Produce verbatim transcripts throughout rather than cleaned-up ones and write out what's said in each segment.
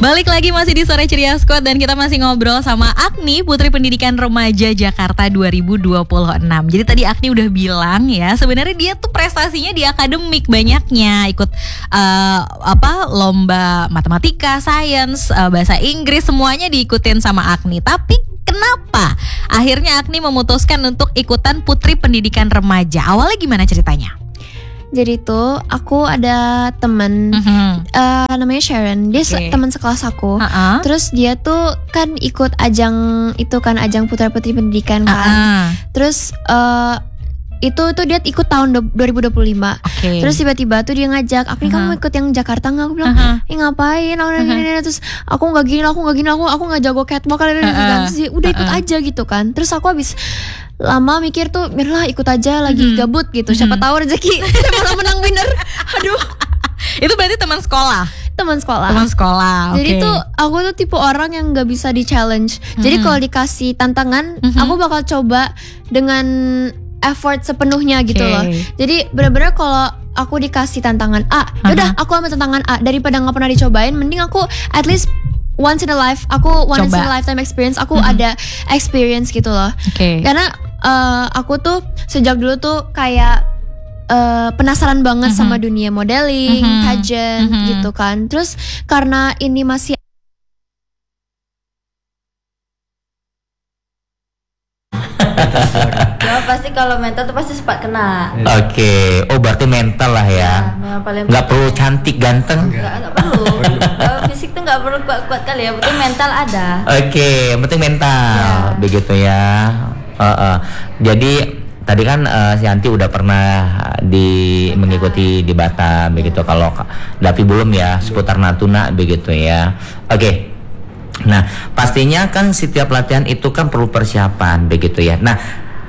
Balik lagi masih di Sore Ceria Squad dan kita masih ngobrol sama Agni, Putri Pendidikan Remaja Jakarta dua ribu dua puluh enam. Jadi tadi Agni udah bilang ya, sebenarnya dia tuh prestasinya di akademik banyaknya, ikut uh, apa lomba matematika, sains, uh, bahasa Inggris, semuanya diikutin sama Agni. Tapi kenapa akhirnya Agni memutuskan untuk ikutan Putri Pendidikan Remaja? Awalnya gimana ceritanya? Jadi tuh aku ada temen mm-hmm. uh, namanya Sharon. Dia okay. se- teman sekelas aku. Uh-uh. Terus dia tuh kan ikut ajang itu kan ajang Putra Putri Pendidikan kan. Uh-uh. Terus uh, itu tuh dia ikut tahun dua ribu dua puluh lima. Okay. Terus tiba-tiba tuh dia ngajak, "Aku uh-huh. kamu ikut yang Jakarta nggak?" Aku bilang, uh-huh. "Eh ngapain?" Aku uh-huh. gini, terus aku nggak gini, aku nggak gini, aku aku nggak jago catwalk kalian uh-huh. Terus udah ikut uh-huh. aja gitu kan. Terus aku habis lama mikir tuh, mirlah ikut aja lagi hmm. gabut gitu. Siapa hmm. tahu rezeki malah menang winner. Aduh. Itu berarti teman sekolah. Teman sekolah. Teman sekolah. Jadi okay. tuh aku tuh tipe orang yang nggak bisa di challenge. Hmm. Jadi kalau dikasih tantangan, hmm. aku bakal coba dengan effort sepenuhnya gitu okay. loh. Jadi benar-benar kalau aku dikasih tantangan A, yaudah aku ambil tantangan A daripada nggak pernah dicobain. Mending aku at least once in a life, aku once Coba. in a lifetime experience, aku mm-hmm. ada experience gitu loh. Okay. Karena uh, aku tuh sejak dulu tuh kayak uh, penasaran banget mm-hmm. sama dunia modeling, mm-hmm. pageant mm-hmm. gitu kan. Terus karena ini masih ya pasti kalau mental tuh pasti sempat kena. Oke, okay. Oh berarti mental lah ya. ya Gak perlu cantik ganteng. Gak, gak perlu. uh, Fisik tuh gak perlu kuat-kuat kali ya. Penting mental ada. Oke, okay. Penting mental ya. Begitu ya. uh, uh. Jadi tadi kan uh, si Anti udah pernah di Batam. mengikuti di Batam begitu. Kalau Davi belum ya, seputar Natuna begitu ya. Oke. Okay. Nah, pastinya kan setiap latihan itu kan perlu persiapan begitu ya. Nah,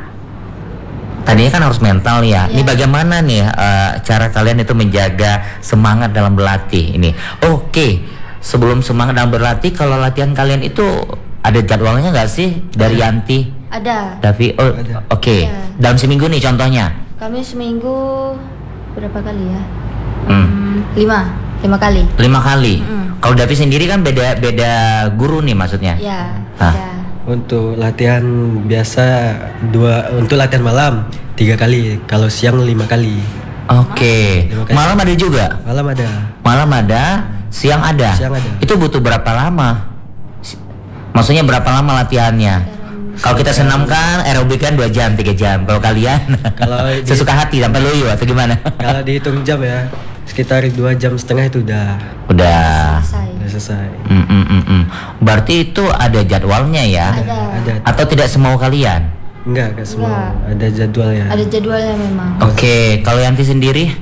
tadinya kan harus mental ya. Yeah. Ini bagaimana nih uh, cara kalian itu menjaga semangat dalam berlatih ini? Oke, okay. Sebelum semangat dalam berlatih, kalau latihan kalian itu ada jadwalnya nggak sih dari Yanti? Ada. Davi, oh, oke. Okay. Yeah. Dalam seminggu nih contohnya? Kami seminggu berapa kali ya? Hmm. Hmm, lima, lima kali. Lima kali. Mm-hmm. Kalau Davi sendiri kan beda beda guru nih maksudnya? Iya. Ya. Untuk latihan biasa dua, untuk latihan malam tiga kali, kalau siang lima kali. Oke. Okay. Malam ada juga? Malam ada. Malam ada, siang ada. Siang ada. Itu butuh berapa lama? Maksudnya berapa lama latihannya? Kalau kita senam kan aerobik kan dua jam, tiga jam. Kalau kalian kalau sesuka hati sampai loyo atau gimana? Kalau dihitung jam ya, sekitar dua jam setengah itu udah udah selesai. Udah selesai. Mm, mm, mm, mm. Berarti itu ada jadwalnya ya? Ada. Ada. Atau tidak semau kalian? Enggak, enggak semua. Enggak. Ada jadwalnya. Ada jadwalnya memang. Oke, okay. Kalau Yanti sendiri?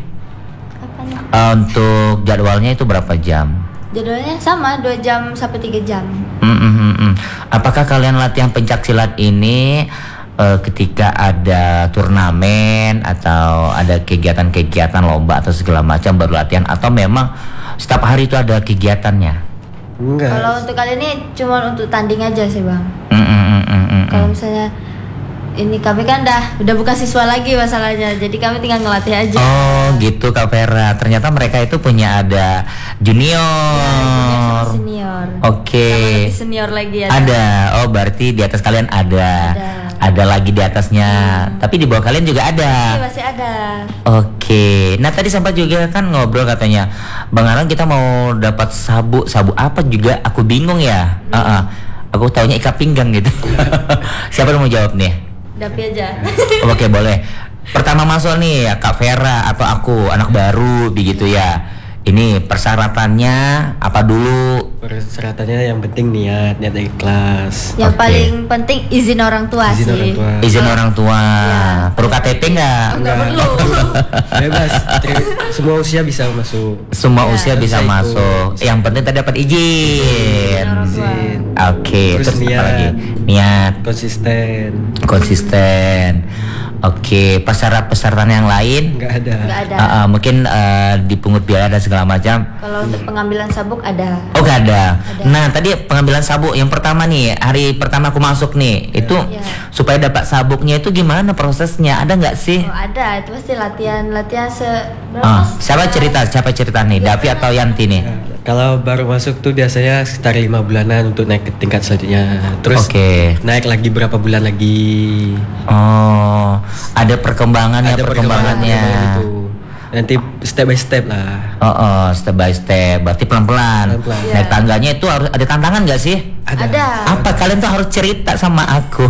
Uh, untuk jadwalnya itu berapa jam? Jadwalnya sama, dua jam sampai tiga jam. Mm, mm, mm, mm. Apakah kalian latihan pencak silat ini uh, ketika ada turnamen atau ada kegiatan-kegiatan lomba atau segala macam baru latihan, atau memang setiap hari itu ada kegiatannya? Enggak. Kalau untuk kali ini cuma untuk tanding aja sih bang. Mm, mm, mm, mm, mm. Kalau misalnya ini kami kan dah udah bukan siswa lagi masalahnya, jadi kami tinggal ngelatih aja. Oh gitu Kak Vera. Ternyata mereka itu punya ada junior, ya, junior senior. Oke. Okay. Sama senior lagi ada. Ada. Oh berarti di atas kalian ada. Ada. Ada lagi di atasnya. Hmm. Tapi di bawah kalian juga ada. Masih, masih ada. Oke. Okay. Nah tadi sempat juga kan ngobrol katanya, Bang Aran kita mau dapat sabuk, sabuk apa juga? Aku bingung ya. Hmm. Uh-uh. Aku taunya ikat pinggang gitu. Siapa yang mau jawab nih? Dapi aja. Oke okay, boleh. Pertama masuk nih ya Kak Vera atau aku, anak baru begitu ya. Ini persyaratannya apa dulu? Persyaratannya yang penting niat, niat ikhlas. Yang okay. paling penting izin orang tua izin sih. Orang tua. Izin orang tua. Ya. Perlu K T P nggak? Enggak perlu. Bebas. Semua usia bisa masuk. Semua ya. usia bisa, bisa masuk. Ikut. Yang penting tadi dapat izin. Izin. Oke. Okay. Terus, Terus niat. apa lagi? Niat. Konsisten. Konsisten. Oke, okay. Peserta-peserta yang lain? Nggak ada. Nggak ada. Uh, uh, mungkin uh, dipungut biaya dan segala macam. Kalau untuk pengambilan sabuk ada. Oh, nggak ada. ada. Nah, tadi pengambilan sabuk yang pertama nih, hari pertama aku masuk nih, yeah. itu yeah. supaya dapat sabuknya itu gimana prosesnya? Ada nggak sih? Oh, ada. Itu pasti latihan, latihan se. Uh, siapa cerita? Siapa cerita nih? Ya, Davi atau Yanti nih? Ya. Kalau baru masuk tuh biasanya sekitar lima bulanan untuk naik ke tingkat selanjutnya. Terus okay. naik lagi berapa bulan lagi. Oh, ada perkembangannya, ada perkembangannya. Itu. Nanti step by step lah. Oh, oh, step by step. Berarti pelan-pelan. Pelan-pelan. Naik tangganya itu harus ada tantangan nggak sih? Ada. Ada. Apa kalian tuh harus cerita sama aku?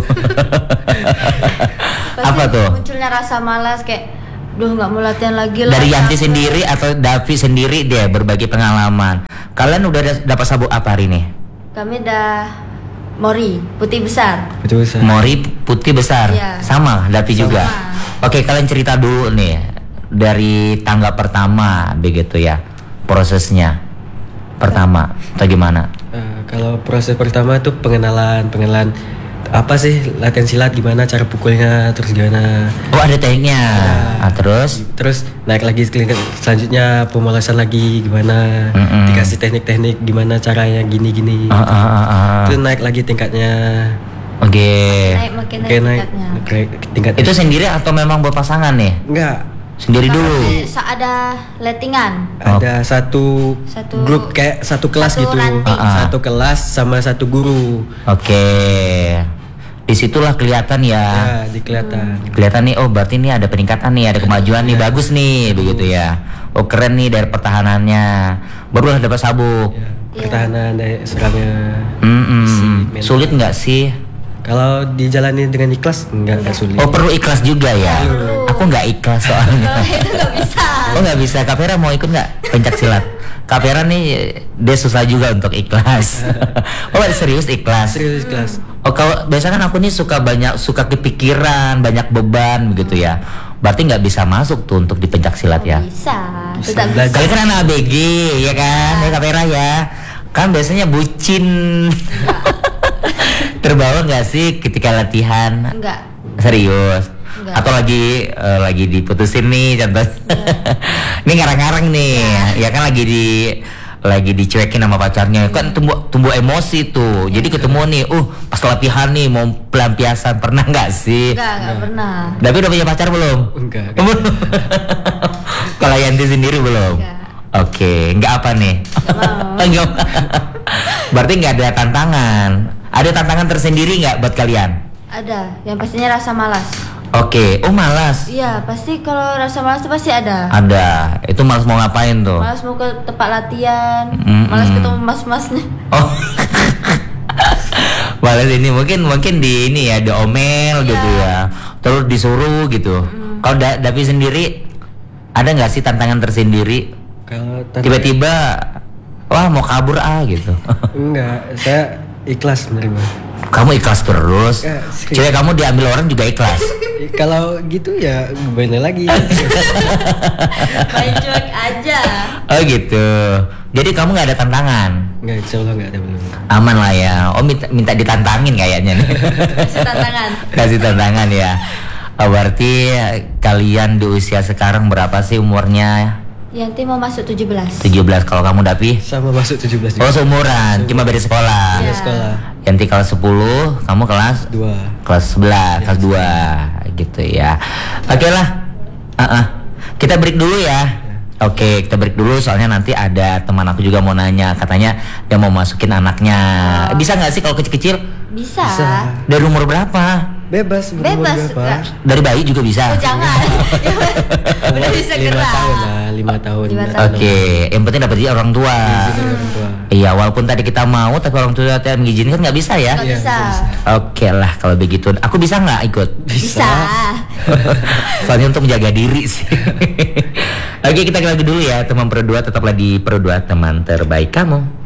Apa tuh? Munculnya rasa malas kayak duh nggak mau latihan lagi lah. Dari Yanti sendiri atau Davi sendiri dia berbagi pengalaman. Kalian udah da- dapat sabuk apa hari ini? Kami dah Mori putih besar. Betul besar. Mori putih besar. Iya. Sama Davi juga. Oke, kalian cerita dulu nih dari tangga pertama begitu ya. Prosesnya. Pertama atau gimana? Uh, kalau proses pertama tuh pengenalan, pengenalan apa sih latihan silat, gimana cara pukulnya, terus gimana. Oh, ada tekniknya. Nah, terus terus naik lagi ke tingkat selanjutnya, pemanasan lagi gimana, Mm-mm. dikasih teknik-teknik gimana caranya gini-gini. Ah, ah, ah, ah. Terus naik lagi tingkatnya. Oke. Okay. Naik makin naik Oke, naik tingkatnya. naik tingkat. Itu sendiri atau memang berpasangan nih? Enggak. Sendiri dulu. Kami sa- ada lettingan. Ada satu, Satu- grup kayak satu kelas satu gitu. ranting. Ah, ah. Satu kelas sama satu guru. Oke. Disitulah kelihatan ya. Ya, dikelihatan. Kelihatan nih, oh berarti ini ada peningkatan nih, ada kemajuan nih, bagus nih, begitu ya. Oh keren nih dari pertahanannya. Barulah dapat sabuk. Ya, pertahanan dari serangnya. Mm-mm. Si mental. Sulit nggak sih? Kalau dijalani dengan ikhlas enggak enggak sulit. Oh perlu ikhlas juga ya. Aku nggak ikhlas soalnya. Itu nggak bisa. Oh nggak bisa. Kak Vera mau ikut nggak pencak silat? Kak Vera nih dia susah juga untuk ikhlas. Oh serius ikhlas? Serius ikhlas. Oh kalau biasanya kan aku nih suka banyak suka kepikiran, banyak beban begitu ya. Berarti nggak bisa masuk tuh untuk di pencak silat ya. Bisa. Bisa Tetap belajar. bisa. Kalian kan anak A B G ya kan, ya Kak Vera ya. Kan biasanya bucin. Terbawa nggak sih ketika latihan? Enggak. Serius? Enggak. Atau lagi eh, lagi diputusin nih contoh. Ini ngarang-ngarang nih, ya kan lagi di lagi dicuekin sama pacarnya, kan tumbuh tumbuh emosi tuh. Jadi ketemu nih, uh pas latihan nih mau pelampiasan, pernah nggak sih? Enggak, enggak pernah. Tapi udah punya pacar belum? Enggak. Belum. Kalau Yanti sendiri belum? Enggak. Oke, enggak apa nih? mau. Enggak. Berarti nggak ada tantangan. Ada tantangan tersendiri nggak buat kalian? Ada. Yang pastinya rasa malas. Oke, oh malas. Iya, pasti kalau rasa malas itu pasti ada. Ada. Itu malas mau ngapain tuh? Malas mau ke tempat latihan, Mm-mm. malas ketemu mas-masnya. Oh. Malas ini mungkin mungkin di ini ya diomel gitu ya. Terus disuruh gitu. Kalau da- Davi sendiri ada nggak sih tantangan tersendiri? Kalau tadi- Tiba-tiba wah mau kabur ah gitu. enggak, saya ikhlas menerima. Kamu ikhlas terus. Ya, serius. Cewek kamu diambil orang juga ikhlas. Kalau gitu ya gimana lagi? Main cuek aja. Oh gitu. Jadi kamu nggak ada tantangan. Enggak, insya Allah enggak ada belum. Aman lah ya. Oh minta, minta ditantangin kayaknya nih. Kasih tantangan. Kasih tantangan ya. Oh, berarti kalian di usia sekarang berapa sih umurnya? Yanti mau masuk tujuh belas. tujuh belas. Kalau kamu Davi? Sama masuk tujuh belas Oh juga. seumuran, cuma beda sekolah. Beda Iya. sekolah. Yanti kelas sepuluh, kamu kelas Dua. kelas sebelas, kelas dua gitu ya. Oke lah. Uh-uh. Kita break dulu ya. Oke, kita break dulu soalnya nanti ada teman aku juga mau nanya, katanya dia mau masukin anaknya. Bisa nggak sih kalau kecil-kecil? Bisa. Bisa. Dari umur berapa? Bebas, berumur Bebas, berapa? enggak. Dari bayi juga bisa. Oh, jangan. Udah bisa lima gerak. tahun lah, lima tahun. Lima enam tahun. Oke, yang penting dapat izin orang tua. Izin dari orang tua. Iya, walaupun tadi kita mau tapi orang tua tidak mengizinkan nggak bisa ya. Nggak Iya, bisa. Oke lah kalau begitu. Aku bisa nggak ikut? Bisa. Soalnya untuk menjaga diri sih. Oke, kita lagi dulu ya teman Pro dua, tetaplah di Pro dua teman terbaik kamu.